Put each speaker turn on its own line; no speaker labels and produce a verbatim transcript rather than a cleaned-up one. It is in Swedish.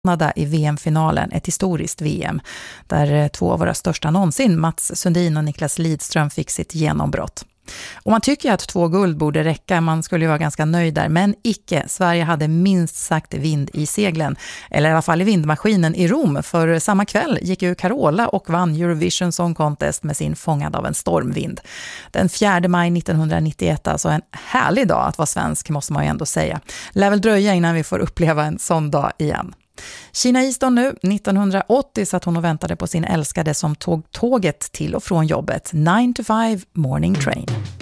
Kanada i V M-finalen, ett historiskt V M där två av våra största någonsin, Mats Sundin och Niklas Lidström, fick sitt genombrott. Och man tycker att två guld borde räcka, man skulle ju vara ganska nöjd där, men icke. Sverige hade minst sagt vind i seglen, eller i alla fall i vindmaskinen i Rom, för samma kväll gick ju Carola och vann Eurovision Song Contest med sin Fångad av en stormvind. Den fjärde maj nittonhundranittioett, alltså en härlig dag att vara svensk, måste man ju ändå säga. Lär väl dröja innan vi får uppleva en sån dag igen. Kina Easton nu, nittonhundraåttio satt hon och väntade på sin älskade som tåg tåget till och från jobbet. nine to five morning train.